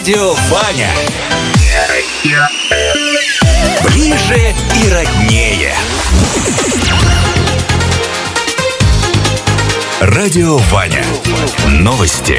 Радио Ваня. Ближе и роднее. Радио Ваня. Новости.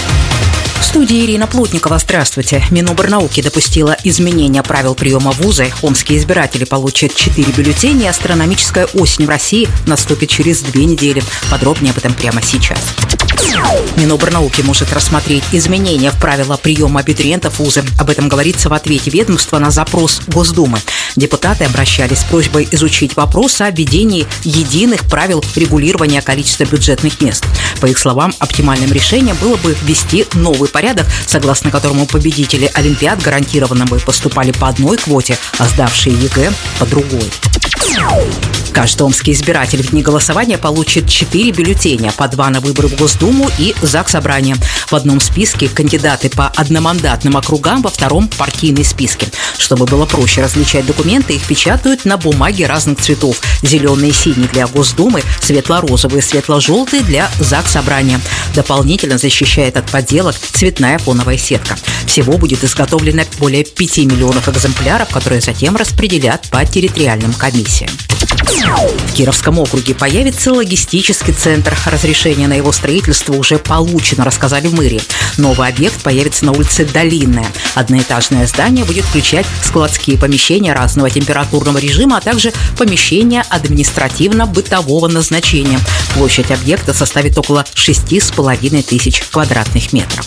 В студии Ирина Плотникова. Здравствуйте. Минобрнауки допустила изменения правил приема в вузы. Омские избиратели получат 4 бюллетеня. Астрономическая осень в России наступит через 2 недели. Подробнее об этом прямо сейчас. Минобрнауки может рассмотреть изменения в правила приема абитуриентов в вузы. Об этом говорится в ответе ведомства на запрос Госдумы. Депутаты обращались с просьбой изучить вопрос о введении единых правил регулирования количества бюджетных мест. По их словам, оптимальным решением было бы ввести новый порядок, согласно которому победители олимпиад гарантированно бы поступали по одной квоте, а сдавшие ЕГЭ по другой. Каждый омский избиратель в дни голосования получит 4 бюллетеня, по 2 на выборы в Госдуму и Заксобрание. В одном списке кандидаты по одномандатным округам, во втором – партийные списки. Чтобы было проще различать документы, их печатают на бумаге разных цветов. Зеленые и синие для Госдумы, светло-розовые, светло-желтые для Заксобрания. Дополнительно защищает от подделок цветная фоновая сетка. Всего будет изготовлено более 5 миллионов экземпляров, которые затем распределят по территориальным комиссиям. В Кировском округе появится логистический центр. Разрешение на его строительство уже получено, рассказали в мэрии. Новый объект появится на улице Долинная. Одноэтажное здание будет включать складские помещения разного температурного режима, а также помещения административно-бытового назначения. Площадь объекта составит около 6,5 тысяч квадратных метров.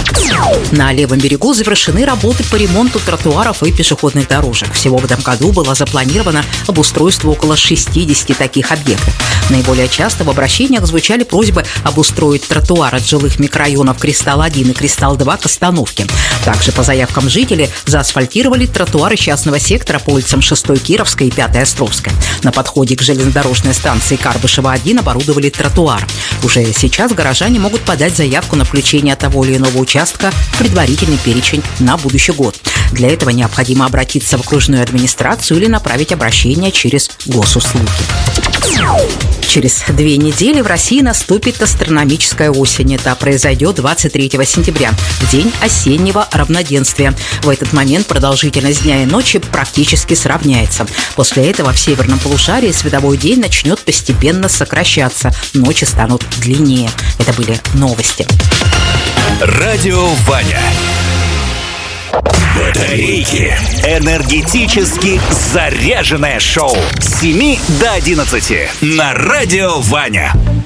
На левом берегу завершены работы по ремонту тротуаров и пешеходных дорожек. Всего в этом году было запланировано обустройство около 60 таких объектов. Наиболее часто в обращениях звучали просьбы обустроить тротуар от жилых микрорайонов Кристалл-1 и Кристалл-2 к остановке. Также по заявкам жителей заасфальтировали тротуары частного сектора по улицам 6-й Кировской и 5-й Островской. На подходе к железнодорожной станции Карбышева-1 оборудовали тротуар. Уже сейчас горожане могут подать заявку на включение того или иного участка в предварительный перечень на будущий год. Для этого необходимо обратиться в окружную администрацию или направить обращение через госуслуги. Через 2 недели в России наступит астрономическая осень. Это произойдет 23 сентября, в день осеннего равноденствия. В этот момент продолжительность дня и ночи практически сравняется. После этого в северном полушарии световой день начнет постепенно сокращаться. Ночи станут длиннее. Это были новости. Радио Ваня. Батарейки. Энергетически заряженное шоу с 7 до 11 на Радио Ваня.